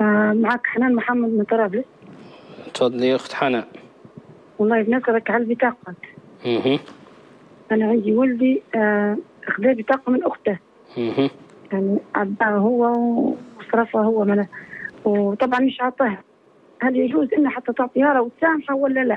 معك حنان محمد من طرابلس. تفضلي يا أخت حنان. والله بنسألك على البطاقة. أنا عندي ولدي أخذ بطاقة من أخته. يعني عباها هو وصرفها هو منه، وطبعا مش عطاها. هل يجوز إنه حتى تعطيها له وتسامحه ولا لا؟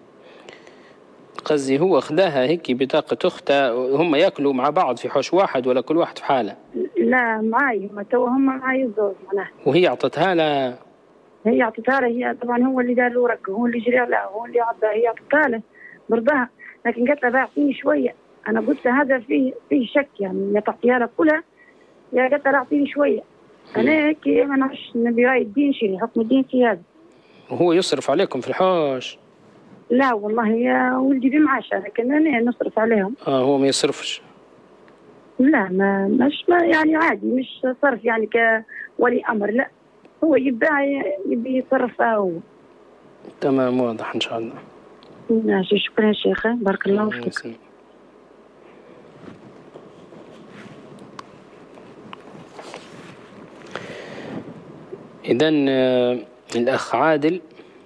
قصدي هو أخذها هيك بطاقة أخته، هم يأكلوا مع بعض في حوش واحد ولا كل واحد في حاله؟ لا معاي، هم معاي الزوج معناها. وهي أعطتها له؟ هي أعطتها له، هي طبعا هو اللي دار له ورقة، هو اللي جري لها، هو اللي عطاها، هي أعطتها له برضها. لكن قالت له باعطيني شوية. أنا قلت هذا فيه شك، يعني يا تعطيها له كلها يا قالت له أعطيني شوية. أنا هيك ما نعرفش نبي رأي الدين شيء، حكم الدين في هذا. وهو يصرف عليكم في الحوش؟ لا والله يا ولدي بمعاشة، لكن أنا نصرف عليهم. هو ما يصرفش؟ لا ما يعني عادي، مش صرف يعني كولي أمر، لا هو يبي يصرفها هو. تمام، واضح إن شاء الله. ماشي، شكرا يا شيخة، بارك الله فيك. إذن الأخ عادل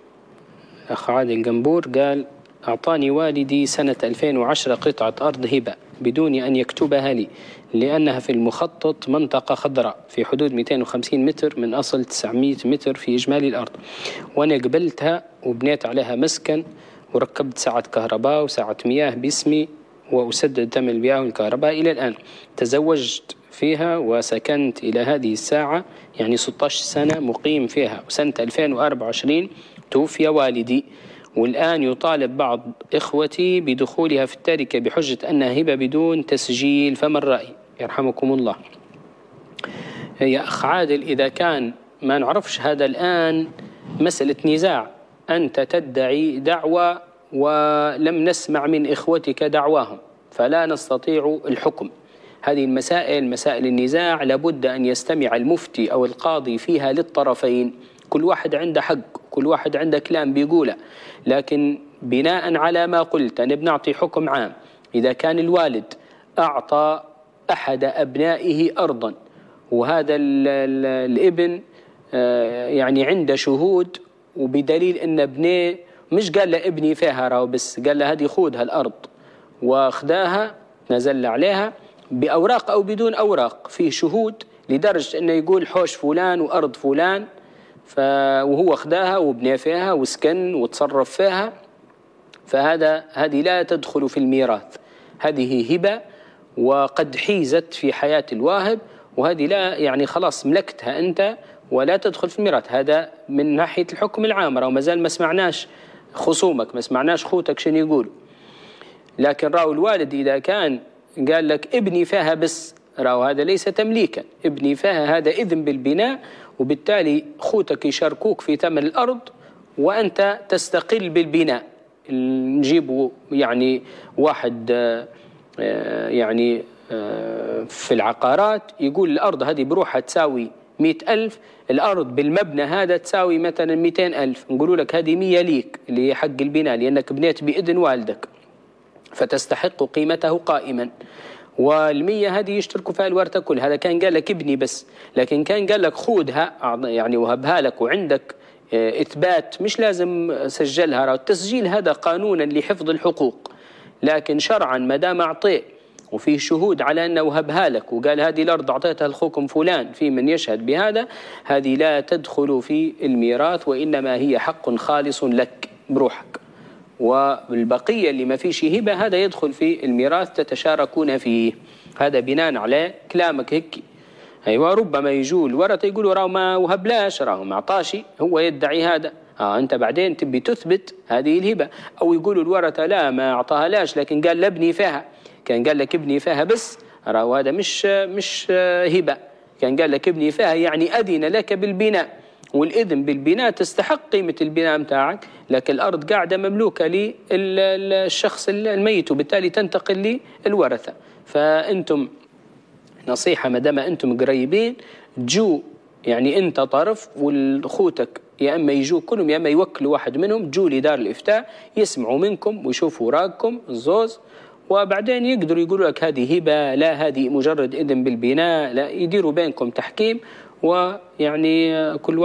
جنبور قال: أعطاني والدي سنة 2010 قطعة أرض هبة بدون أن يكتبها لي، لأنها في المخطط منطقة خضراء في حدود 250 متر من أصل 900 متر في إجمالي الأرض، وأنا قبلتها وبنيت عليها مسكن وركبت ساعة كهرباء وساعة مياه باسمي، وأسدد ثمن المياه والكهرباء إلى الآن. تزوجت فيها وسكنت إلى هذه الساعة، يعني 16 سنة مقيم فيها، وسنة 2024 توفي والدي، والآن يطالب بعض إخوتي بدخولها في التركة بحجة أنها هبة بدون تسجيل، فما الرأي؟ يرحمكم الله. يا أخ عادل، إذا كان ما نعرفش هذا الآن مسألة نزاع، أنت تدعي دعوة ولم نسمع من إخوتك دعواهم، فلا نستطيع الحكم. هذه المسائل مسائل النزاع لابد أن يستمع المفتي أو القاضي فيها للطرفين، كل واحد عنده حق، كل واحد عنده كلام بيقوله، لكن بناء على ما قلت أنا بنعطي حكم عام. إذا كان الوالد أعطى أحد أبنائه أرضا، وهذا الابن يعني عنده شهود، وبدليل أن ابنه مش قال له ابني فيها راو بس، قال له هذه خذها الأرض، واخداها نزل عليها بأوراق أو بدون أوراق، فيه شهود لدرجة أنه يقول حوش فلان وأرض فلان، وهو أخداها وبنى فيها وسكن وتصرف فيها، هذه لا تدخل في الميراث، هذه هبة وقد حيزت في حياة الواهب، وهذه لا يعني خلاص ملكتها أنت ولا تدخل في الميراث. هذا من ناحية الحكم العام، وما زال ما سمعناش خصومك، ما سمعناش خوتك شنو يقولوا. لكن راو الوالد إذا كان قال لك ابني فيها بس، راو هذا ليس تمليكا، ابني فيها هذا إذن بالبناء، وبالتالي خوتك يشاركوك في ثمن الأرض وأنت تستقل بالبناء. نجيبوا يعني واحد يعني في العقارات يقول الأرض هذه بروحها تساوي 100,000، الأرض بالمبنى هذا تساوي مثلا 200,000، نقولوا لك هذه 100 ليك اللي هي حق البناء لأنك بنيت بإذن والدك، فتستحق قيمته قائما، وال100 هذه يشتركوا فيها الورثة كل. هذا كان قال لك ابني بس، لكن كان قال لك خودها يعني وهبها لك وعندك إثبات، مش لازم سجلها. التسجيل هذا قانونا لحفظ الحقوق، لكن شرعا ما دام أعطيه وفيه شهود على أنه وهبها لك وقال هذه الأرض أعطيتها لأخوكم فلان، في من يشهد بهذا، هذه لا تدخل في الميراث، وإنما هي حق خالص لك بروحك. والبقية اللي ما فيش هبة هذا يدخل في الميراث تتشاركون فيه. هذا بناء على كلامك هيك. أيوة، ربما يجوا الورثة يقولوا راهو ما وهبلاش، راهو ما عطاشي، هو يدعي هذا، أنت بعدين تبي تثبت هذه الهبة. أو يقولوا الورثة لا ما أعطاها لاش، لكن قال لابني فيها، كان قال لك ابني فيها بس، راهو هذا مش هبة، كان قال لك ابني فيها يعني أذن لك بالبناء، والإذن بالبناء تستحق قيمة البناء متاعك، لكن الأرض قاعدة مملوكة للشخص الميت، وبالتالي تنتقل للورثة. فأنتم نصيحة، ما دام أنتم قريبين جو، يعني أنت طرف والخوتك يا أما يجوا كلهم يا أما يوكلوا واحد منهم، جو لدار الإفتاء يسمعوا منكم ويشوفوا راقكم الزوز، وبعدين يقدروا يقولوا لك هذه هبة، لا هذه مجرد إذن بالبناء، لا يديروا بينكم تحكيم، ويعني كل